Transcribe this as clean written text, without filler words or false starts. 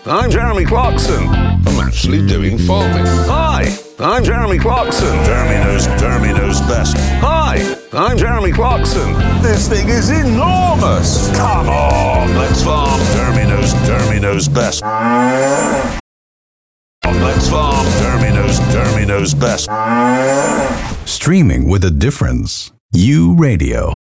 I'm Jeremy Clarkson. I'm actually doing farming. Hi, I'm Jeremy Clarkson. Jeremy knows best. Hi, I'm Jeremy Clarkson. This thing is enormous. Come on, let's farm. Jeremy knows best. Let's farm. Jeremy knows best. Streaming with a difference. U Radio.